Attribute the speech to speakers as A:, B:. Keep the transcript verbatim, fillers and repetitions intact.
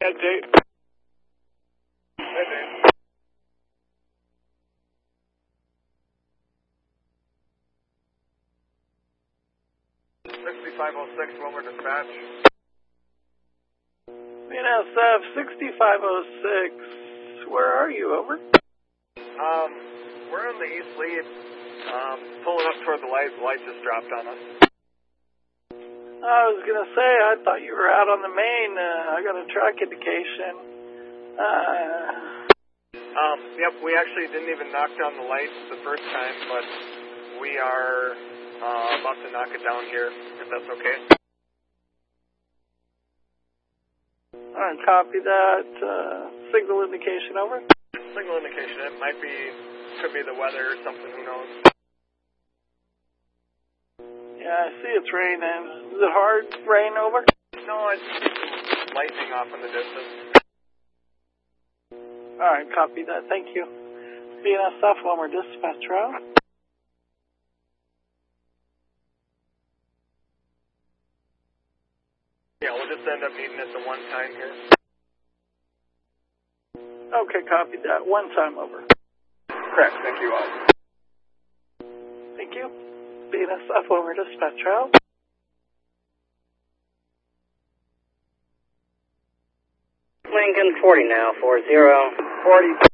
A: Yeah, Jay. sixty-five oh six, Wilmer dispatch.
B: B N S F sixty-five oh six, where are you, over?
A: Um, we're on the east lead, um, pulling up toward the light. The light just dropped on us.
B: I was going to say, I thought you were out on the main. Uh, I got a track indication. Uh...
A: Um, yep, we actually didn't even knock down the lights the first time, but we are uh, about to knock it down here, if that's okay.
B: All right, copy that. Uh, signal indication, over.
A: Signal indication, it might be, could be the weather or something, who knows.
B: Yeah, I see it's raining. Is it hard rain, over?
A: No, I see some lightning off in the distance.
B: All right, copy that. Thank you. B N S F, Wilmer dispatch route.
A: Yeah, we'll just end up meeting at the one time here.
B: Okay, copy that. One time, over.
A: Correct, thank you all.
B: Thank you. B N S F, Wilmer dispatch route.
C: Lincoln forty now, four zero.
A: forty.